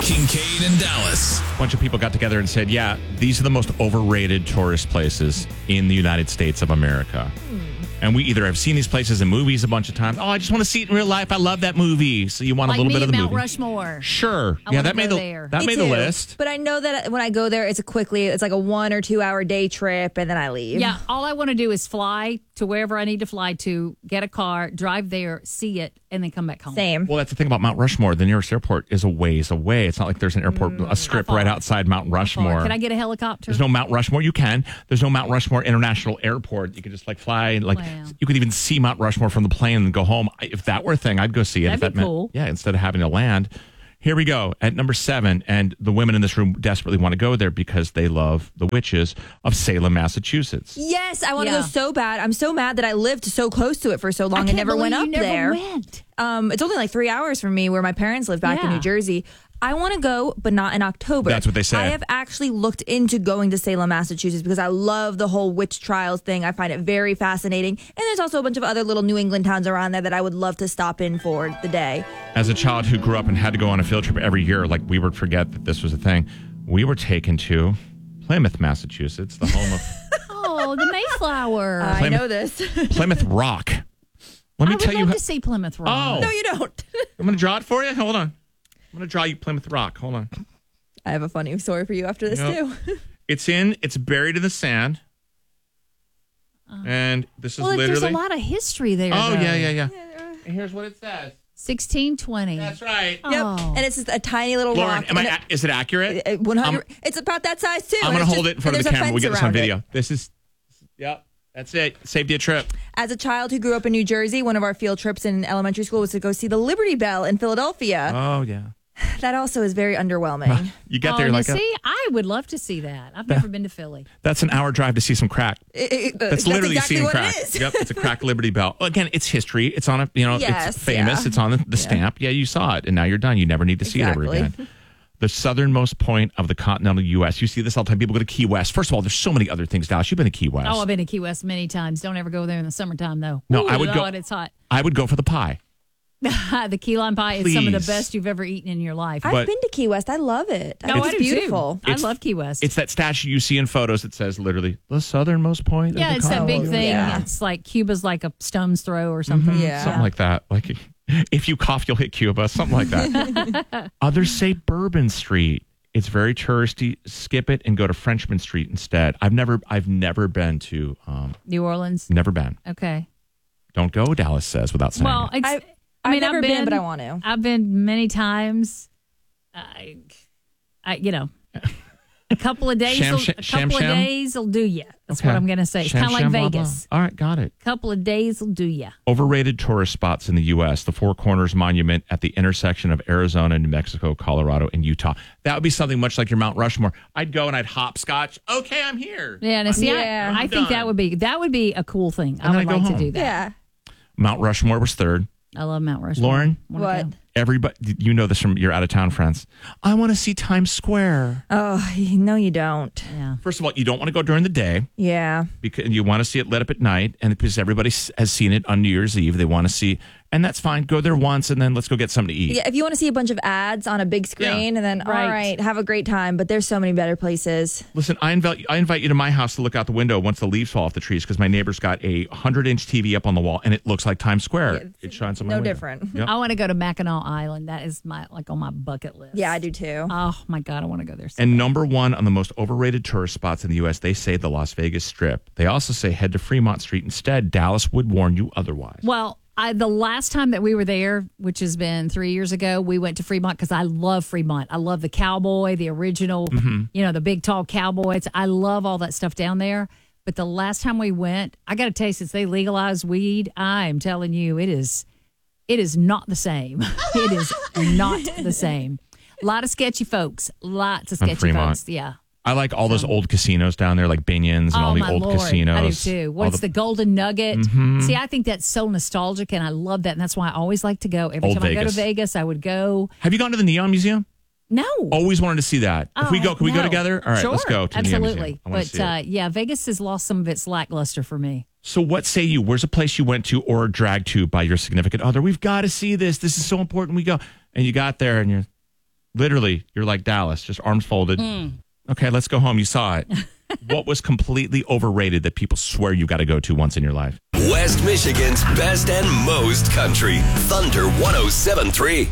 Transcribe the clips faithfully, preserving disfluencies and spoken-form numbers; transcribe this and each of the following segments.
Kincaid and Dallas. A bunch of people got together and said, yeah, these are the most overrated tourist places in the United States of America. Hmm. And we either have seen these places in movies a bunch of times. Oh, I just want to see it in real life. I love that movie. So you want like a little me bit of the Mount movie. Rushmore. Sure. I yeah, that go made the there. that Me made the too. list. But I know that when I go there, it's a quickly, it's like a one or two hour day trip, and then I leave. Yeah, all I want to do is fly to wherever I need to fly to, get a car, drive there, see it, and then come back home. Same. Well, that's the thing about Mount Rushmore. The nearest airport is a ways away. It's not like there's an airport, Mm. a strip right outside Mount Rushmore. Can I get a helicopter? There's no Mount Rushmore. You can. There's no Mount Rushmore International Airport. You can just like fly. Like Wow. you could even see Mount Rushmore from the plane and go home. I- If that were a thing, I'd go see it. That'd if that be meant, cool. Yeah, instead of having to land. Here we go at number seven, and the women in this room desperately want to go there because they love the witches of Salem, Massachusetts. Yes, I want to Yeah. go so bad. I'm so mad that I lived so close to it for so long I and can't never went believe up you never there. Went. Um, it's only like three hours from me where my parents live back in Yeah. New Jersey. I want to go, but not in October. That's what they say. I have actually looked into going to Salem, Massachusetts because I love the whole witch trials thing. I find it very fascinating. And there's also a bunch of other little New England towns around there that I would love to stop in for the day. As a child who grew up and had to go on a field trip every year, like we would forget that this was a thing. We were taken to Plymouth, Massachusetts, the home of Oh, the Mayflower. I Plymouth- know this. Plymouth Rock. Let me I would tell love you. to How, see Plymouth Rock. Oh. No, you don't. I'm going to draw it for you. Hold on. I'm going to draw you Plymouth Rock. Hold on. I have a funny story for you after this, Yep. too. It's in, it's buried in the sand. And this is Well, literally. there's a lot of history there. Oh, though. yeah, yeah, yeah. And here's what it says. sixteen twenty. That's right. Oh. Yep. And it's just a tiny little Lauren, rock. am I, and a- is it accurate? it- one hundred It's about that size, too. I'm and going it's to hold just- it in front and of the there's a camera. We get fence this on around it. video. This is, yep, that's it. Saved you a trip. As a child who grew up in New Jersey, one of our field trips in elementary school was to go see the Liberty Bell in Philadelphia. Oh, yeah. That also is very underwhelming. You get Oh, there now like, a, see, I would love to see that. I've never been to Philly. that's an hour drive to see some crack. It- it- That's literally exactly seeing what crack. it is. Yep, it's a crack Liberty Bell. Well, again, it's history. It's on a, you know, Yes, it's famous. yeah. It's on the, the stamp. Yeah, you saw it, and now you're done. You never need to see it ever Exactly. again. The southernmost point of the continental U S. You see this all the time. People go to Key West. First of all, there's so many other things, Dallas. You've been to Key West. Oh, I've been to Key West many times. Don't ever go there in the summertime, though. No, Ooh, I would go- Lord, it's hot. I would go for the pie. The key lime pie is some of the Please. best you've ever eaten in your life. I've But- been to Key West. I love it. I no, think I it's do beautiful. too. I It's- love Key West. It's that statue you see in photos that says literally the southernmost point. yeah, of the it's that big continental thing. Yeah. It's like Cuba's like a stone's throw or something. Yeah. Something like that. Like if you cough, you'll hit Cuba. Something like that. Others say Bourbon Street. It's very touristy. Skip it and go to Frenchman Street instead. I've never, I've never been to, um, New Orleans. never been. Okay. Don't go. Dallas says without saying Well, it. it's, I've- I mean, I've never I've been, but I want to. I've been many times. I, I you know, a couple of days. Sham, will, sham, a sham, couple sham? of days will do you. That's Okay. what I'm going to say. It's Sham, kind of like sham, blah, blah. Vegas. All right, got it. A couple of days will do you. Overrated tourist spots in the U S. The Four Corners Monument at the intersection of Arizona, New Mexico, Colorado, and Utah. That would be something much like your Mount Rushmore. I'd go and I'd hopscotch. Okay, I'm here. Yeah, now see, Yeah. I, I think done. that would be that would be a cool thing. I And then would I go like to home. do that. Yeah. Mount Rushmore was third. I love Mount Rushmore. Lauren? Wanna What? go. Everybody, you know this from your out of town friends. I want to see Times Square. Oh, no, you don't. Yeah. First of all, you don't want to go during the day Yeah. because you want to see it lit up at night, and because everybody s- has seen it on New Year's Eve, they want to see, and that's fine. Go there once, and then let's go get something to eat. Yeah, if you want to see a bunch of ads on a big screen, and then Right. all right, have a great time. But there's so many better places. Listen, I invite I invite you to my house to look out the window once the leaves fall off the trees because my neighbor's got a hundred inch T V up on the wall, and it looks like Times Square. Yeah, it shines on my no window. different. Yep. I want to go to Mackinac Island. That is my like on my bucket list. Yeah, I do too. Oh my God, I want to go there. So And bad. number one on the most overrated tourist spots in the U S, they say the Las Vegas Strip. They also say head to Fremont Street instead. Dallas would warn you otherwise. Well, I, the last time that we were there, which has been three years ago, we went to Fremont because I love Fremont. I love the cowboy, the original, Mm-hmm. you know, the big tall cowboys. I love all that stuff down there. But the last time we went, I got to tell you, since they legalized weed, I am telling you, it is, it is not the same. It is not the same. A lot of sketchy folks. Lots of On sketchy Fremont. folks. Yeah. I like all those old casinos down there, like Binion's and Oh, all the my old Lord. casinos. I do too. All What's the, Golden Nugget? Mhm. See, I think that's so nostalgic, and I love that, and that's why I always like to go. Every Old time I go to Vegas. Vegas, I would go. Have you gone to the Neon Museum? No, Always wanted to see that. if we Oh, go, can we go no. together? All right, sure. let's go to the Neon Absolutely. Museum. I wanna But see it. uh, yeah, Vegas has lost some of its lackluster for me. So what say you? Where's a place you went to or dragged to by your significant other? We've got to see this. This is so important. We go. And you got there and you're, Literally, you're like Dallas, just arms folded. Mm. Okay, let's go home. You saw it. What was completely overrated that people swear you got to go to once in your life? West Michigan's best and most country. Thunder one oh seven point three.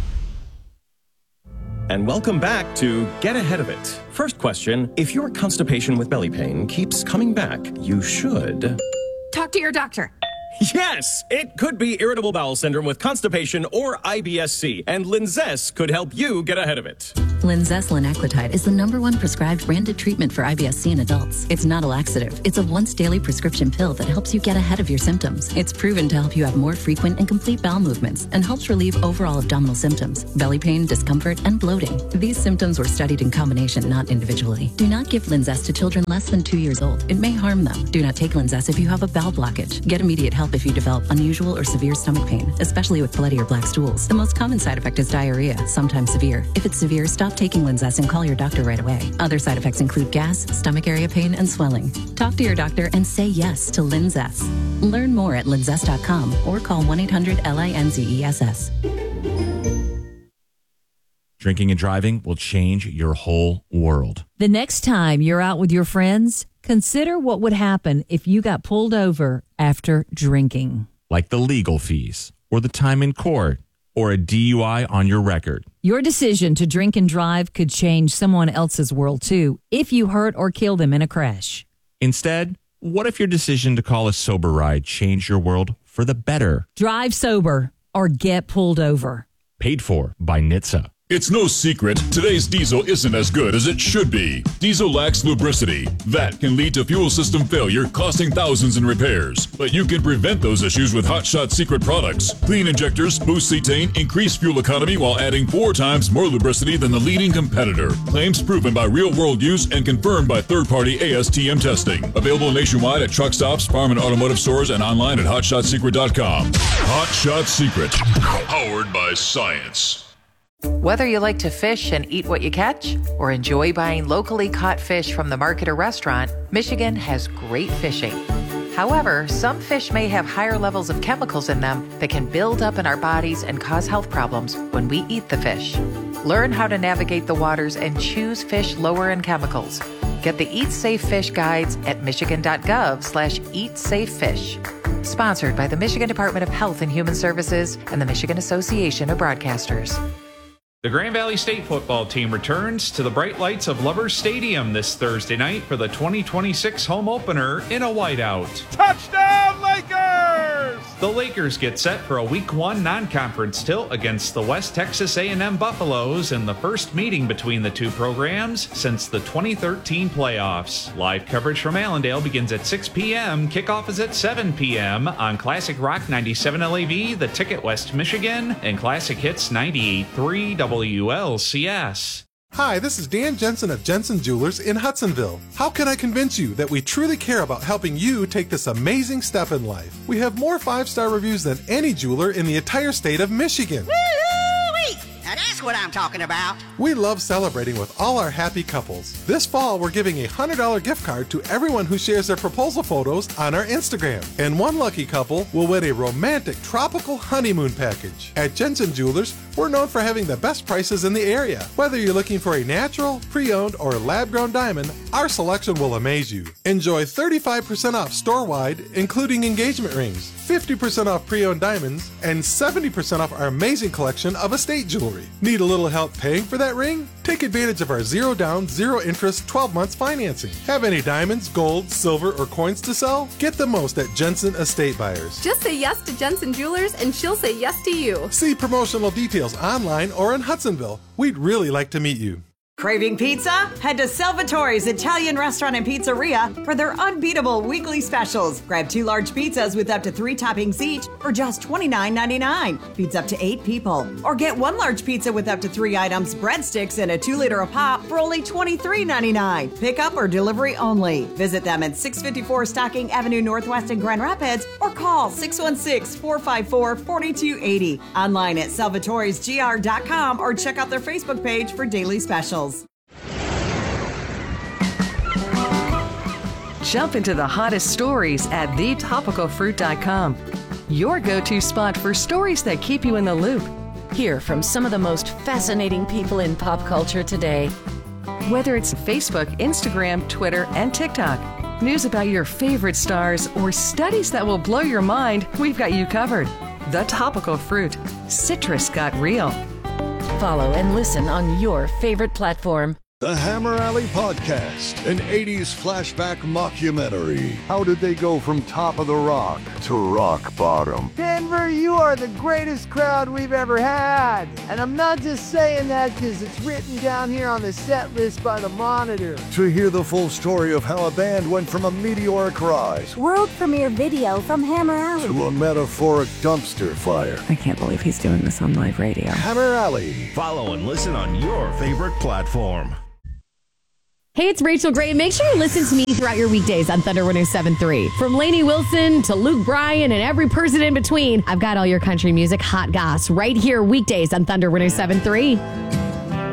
And welcome back to Get Ahead of It. First question, if your constipation with belly pain keeps coming back, you should... talk to your doctor. Yes, it could be irritable bowel syndrome with constipation or I B S C, and Linzess could help you get ahead of it. Linzess linaclotide is the number one prescribed branded treatment for I B S C in adults. It's not a laxative. It's a once daily prescription pill that helps you get ahead of your symptoms. It's proven to help you have more frequent and complete bowel movements and helps relieve overall abdominal symptoms, belly pain, discomfort, and bloating. These symptoms were studied in combination, not individually. Do not give Linzess to children less than two years old. It may harm them. Do not take Linzess if you have a bowel blockage. Get immediate help if you develop unusual or severe stomach pain, especially with bloody or black stools. The most common side effect is diarrhea, sometimes severe. If it's severe, stop taking Linzess and call your doctor right away. Other side effects include gas, stomach area pain, and swelling. Talk to your doctor and say yes to Linzess. Learn more at linzess dot com or call one eight hundred L I N Z E S S. Drinking and driving will change your whole world. The next time you're out with your friends, consider what would happen if you got pulled over after drinking. Like the legal fees, or the time in court, or a D U I on your record. Your decision to drink and drive could change someone else's world too, if you hurt or kill them in a crash. Instead, what if your decision to call a sober ride changed your world for the better? Drive sober or get pulled over. Paid for by N H T S A. It's no secret, today's diesel isn't as good as it should be. Diesel lacks lubricity. That can lead to fuel system failure, costing thousands in repairs. But you can prevent those issues with Hot Shot Secret products. Clean injectors boost cetane, increase fuel economy while adding four times more lubricity than the leading competitor. Claims proven by real-world use and confirmed by third-party A S T M testing. Available nationwide at truck stops, farm and automotive stores, and online at hot shot secret dot com. Hot Shot Secret, powered by science. Whether you like to fish and eat what you catch, or enjoy buying locally caught fish from the market or restaurant, Michigan has great fishing. However, some fish may have higher levels of chemicals in them that can build up in our bodies and cause health problems when we eat the fish. Learn how to navigate the waters and choose fish lower in chemicals. Get the Eat Safe Fish guides at michigan.gov slash eat safe fish. Sponsored by the Michigan Department of Health and Human Services and the Michigan Association of Broadcasters. The Grand Valley State football team returns to the bright lights of Lovers Stadium this Thursday night for the twenty twenty-six home opener in a whiteout. Touchdown, Lakers! The Lakers get set for a week one non-conference tilt against the West Texas A and M Buffaloes in the first meeting between the two programs since the twenty thirteen playoffs. Live coverage from Allendale begins at six p.m. Kickoff is at seven p.m. on Classic Rock ninety-seven L A V, The Ticket West Michigan, and Classic Hits ninety-eight point three W L C S. Hi, this is Dan Jensen of Jensen Jewelers in Hudsonville. How can I convince you that we truly care about helping you take this amazing step in life? We have more five-star reviews than any jeweler in the entire state of Michigan. Woo-wee! Now that's what I'm talking about. We love celebrating with all our happy couples. This fall, we're giving a one hundred dollars gift card to everyone who shares their proposal photos on our Instagram. And one lucky couple will win a romantic tropical honeymoon package. At Jensen Jewelers, we're known for having the best prices in the area. Whether you're looking for a natural, pre-owned, or lab-grown diamond, our selection will amaze you. Enjoy thirty-five percent off store-wide, including engagement rings, fifty percent off pre-owned diamonds, and seventy percent off our amazing collection of estate jewelry. Need a little help paying for that ring? Take advantage of our zero down, zero interest, twelve months financing. Have any diamonds, gold, silver, or coins to sell? Get the most at Jensen Estate Buyers. Just say yes to Jensen Jewelers and she'll say yes to you. See promotional details online or in Hudsonville. We'd really like to meet you. Craving pizza? Head to Salvatore's Italian Restaurant and Pizzeria for their unbeatable weekly specials. Grab two large pizzas with up to three toppings each for just twenty-nine ninety-nine. Feeds up to eight people. Or get one large pizza with up to three items, breadsticks, and a two liter of pop for only twenty-three ninety-nine. Pickup or delivery only. Visit them at six fifty-four Stocking Avenue Northwest in Grand Rapids or call six one six, four five four, four two eight zero. Online at salvatores g r dot com or check out their Facebook page for daily specials. Jump into the hottest stories at the topical fruit dot com. Your go-to spot for stories that keep you in the loop. Hear from some of the most fascinating people in pop culture today. Whether it's Facebook, Instagram, Twitter, and TikTok, news about your favorite stars, or studies that will blow your mind, we've got you covered. The Topical Fruit. Citrus got real. Follow and listen on your favorite platform. The Hammer Alley Podcast, an eighties flashback mockumentary. How did they go from top of the rock to rock bottom? Denver, you are the greatest crowd we've ever had. And I'm not just saying that because it's written down here on the set list by the Monitor. To hear the full story of how a band went from a meteoric rise, world premiere video from Hammer Alley, to a metaphoric dumpster fire. I can't believe he's doing this on live radio. Hammer Alley. Follow and listen on your favorite platform. Hey, it's Rachel Gray. Make sure you listen to me throughout your weekdays on Thunder one oh seven point three. From Lainey Wilson to Luke Bryan and every person in between, I've got all your country music hot goss right here weekdays on Thunder one oh seven point three.